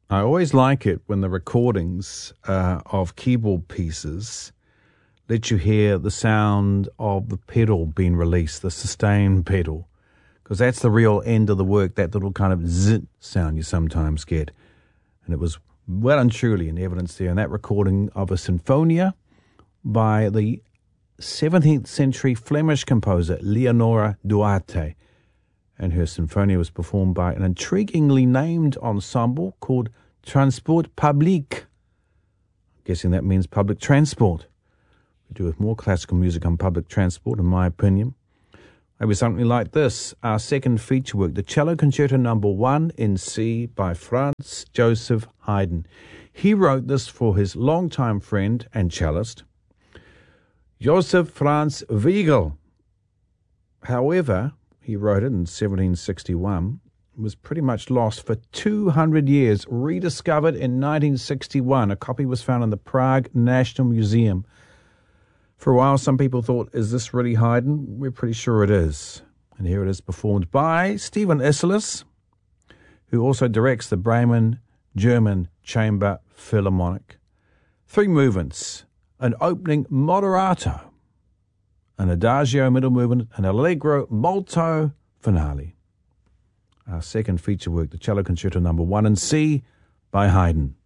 I always like it when the recordings of keyboard pieces let you hear the sound of the pedal being released, the sustain pedal, because that's the real end of the work, that little kind of zit sound you sometimes get. And it was well and truly in evidence there in that recording of a Sinfonia by the 17th century Flemish composer Leonora Duarte. And her Sinfonia was performed by an intriguingly named ensemble called Transport Public. I'm guessing that means public transport. We do with more classical music on public transport, in my opinion. Maybe something like this, our second feature work, the Cello Concerto No. 1 in C by Franz Joseph Haydn. He wrote this for his longtime friend and cellist, Joseph Franz Wiegel. However, he wrote it in 1761, was pretty much lost for 200 years, rediscovered in 1961. A copy was found in the Prague National Museum. For a while, some people thought, is this really Haydn? We're pretty sure it is. And here it is performed by Stephen Isserlis, who also directs the Bremen German Chamber Philharmonic. 3 movements, an opening moderato, an adagio middle movement, an allegro molto finale. Our second feature work, the Cello Concerto No. 1 in C by Haydn.